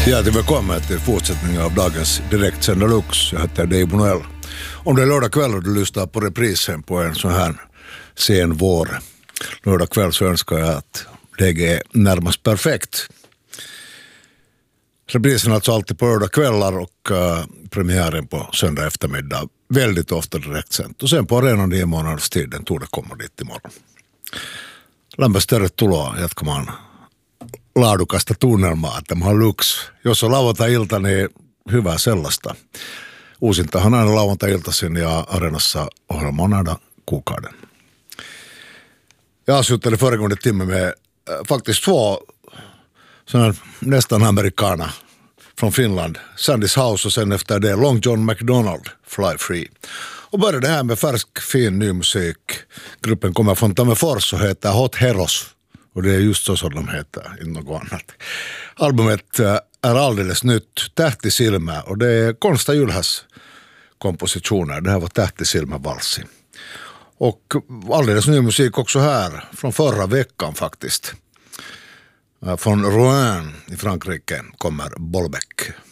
Hjärtligt välkommen till fortsättningen av dagens direktsända Lux. Jag heter Dave Bonell. Om det är lördag kväll och du lyssnar på reprisen på en sån här sen vår lördag kväll, så önskar jag att läget är närmast perfekt. Reprisen är alltså alltid på lördag kvällar och premiären på söndag eftermiddag. Väldigt ofta direktsänt. Och sen på arenan 9 månaders tid, den tog det komma dit imorgon. Lämpöistä tervetuloa jatkamaan laadukasta tunnelmaa. Tämä on Lux. Jos on lauantai-ilta, niin hyvää sellaista. Uusintahan aina lauantai-iltaisin ja Areenassa ohjelma on aina kuukauden. Jag avslutade föregående timme med faktiskt två sådana nästan amerikaner från Finland. Sandys House och sen efter det Long John McDonald, Fly Free. Och började här med färsk fin ny musik. Gruppen kommer från Tammerfors och heter Hot Heroes. Och det är just så som de heter, inte något annat. Albumet är alldeles nytt, Tähtisilmä, och det är Konsta Julhäs kompositioner. Det här var Tähtisilmä-valsi. Och alldeles ny musik också här, från förra veckan faktiskt. Från Rouen i Frankrike kommer Bolbec.